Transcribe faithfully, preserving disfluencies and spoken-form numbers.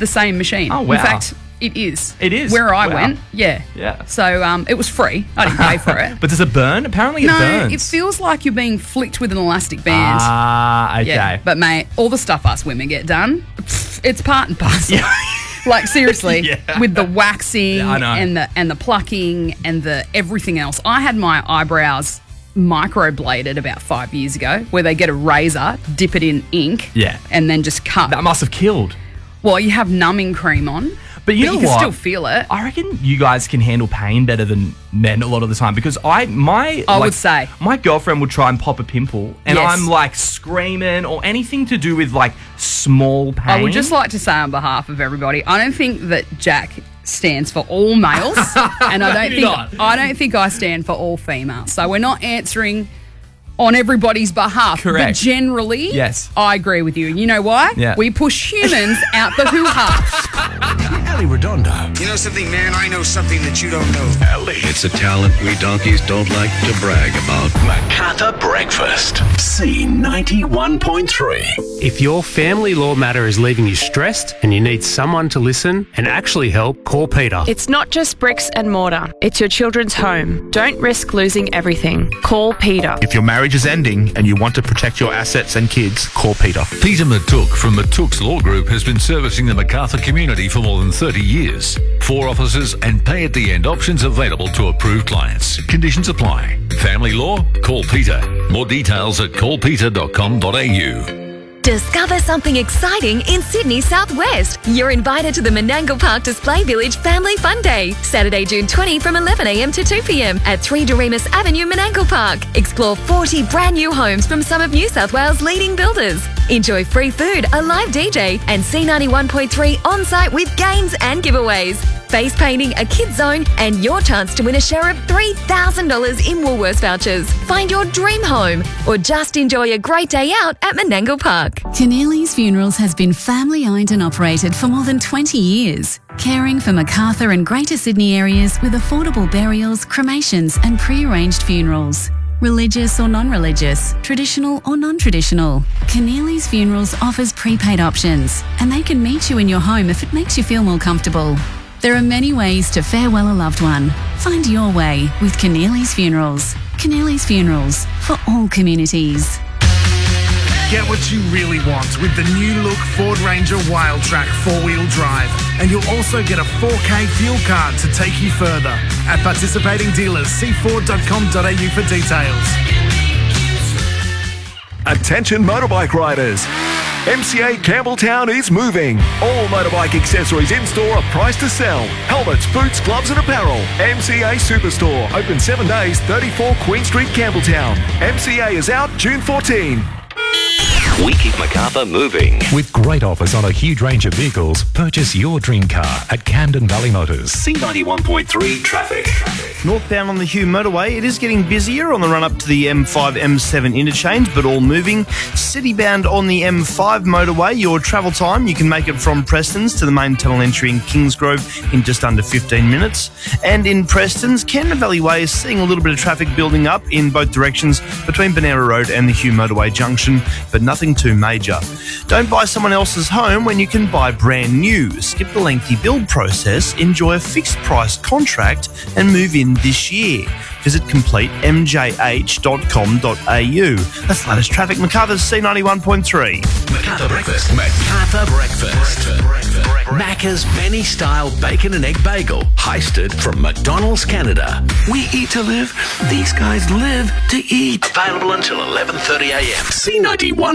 the same machine. Oh, wow. In fact, it is. It is? Where I Wow. went, yeah. Yeah. So um, it was free. I didn't pay for it. But does it burn? Apparently it no, burns. it feels like you're being flicked with an elastic band. Ah, okay. Yeah, but mate, all the stuff us women get done, pff, it's part and parcel. Yeah. Like seriously, Yeah. with the waxing Yeah, I know. and the and the plucking and the everything else. I had my eyebrows microbladed about five years ago, where they get a razor, dip it in ink, Yeah. and then just cut. That must have killed. Well, you have numbing cream on, But you but know you what? can still feel it. I reckon you guys can handle pain better than men a lot of the time, because I my I like, would say. my girlfriend would try and pop a pimple and Yes. I'm like screaming, or anything to do with like small pain. I would just like to say on behalf of everybody, I don't think that Jack stands for all males, and I don't Maybe think not. I don't think I stand for all females. So we're not answering on everybody's behalf. Correct. But generally, Yes. I agree with you. And you know why? Yeah. We push humans out the hoo-ha. Ali Redondo. You know something, man? I know something that you don't know. Ali. It's a talent we donkeys don't like to brag about. MacArthur Breakfast. C ninety-one point three. If your family law matter is leaving you stressed and you need someone to listen and actually help, call Peter. It's not just bricks and mortar. It's your children's home. Don't risk losing everything. Call Peter. If your marriage is ending and you want to protect your assets and kids, call Peter. Peter Matuk from Matuk's Law Group has been servicing the MacArthur community for more than thirty years. Four offices and pay-at-the-end options available to approved clients. Conditions apply. Family law? Call Peter. More details at call peter dot com dot a u. Discover something exciting in Sydney Southwest. You're invited to the Menangle Park Display Village Family Fun Day, Saturday, June twentieth from eleven a m to two p m at three Doremus Avenue, Menangle Park. Explore forty brand new homes from some of New South Wales' leading builders. Enjoy free food, a live D J, and C ninety-one point three on-site with games and giveaways. Face painting, a kids zone, and your chance to win a share of three thousand dollars in Woolworths vouchers. Find your dream home or just enjoy a great day out at Menangle Park. Keneally's Funerals has been family owned and operated for more than twenty years, caring for Macarthur and Greater Sydney areas with affordable burials, cremations and pre-arranged funerals. Religious or non-religious, traditional or non-traditional. Keneally's Funerals offers prepaid options, and they can meet you in your home if it makes you feel more comfortable. There are many ways to farewell a loved one. Find your way with Keneally's Funerals. Keneally's Funerals, for all communities. Get what you really want with the new look Ford Ranger Wildtrak four-wheel drive. And you'll also get a four K fuel card to take you further. At participating dealers, see ford dot com dot a u for details. Attention motorbike riders. M C A Campbelltown is moving. All motorbike accessories in store are priced to sell. Helmets, boots, gloves and apparel. M C A Superstore. Open seven days, thirty-four Queen Street, Campbelltown. M C A is out June fourteenth. We keep MacArthur moving. With great offers on a huge range of vehicles, purchase your dream car at Camden Valley Motors. C ninety-one point three traffic. Northbound on the Hugh motorway, it is getting busier on the run up to the M five M seven interchange, but all moving. Citybound on the M five motorway, your travel time, you can make it from Preston's to the main tunnel entry in Kingsgrove in just under fifteen minutes. And in Preston's, Camden Valley Way is seeing a little bit of traffic building up in both directions between Benera Road and the Hugh motorway junction, but nothing too major. Don't buy someone else's home when you can buy brand new. Skip the lengthy build process, enjoy a fixed price contract and move in this year. Visit complete m j h dot com dot a u. That's the latest traffic. MacArthur's C ninety-one point three. MacArthur Breakfast. MacArthur Breakfast. Macca's Benny style bacon and egg bagel. Heisted from McDonald's Canada. We eat to live. These guys live to eat. Available until eleven thirty a m. C ninety-one.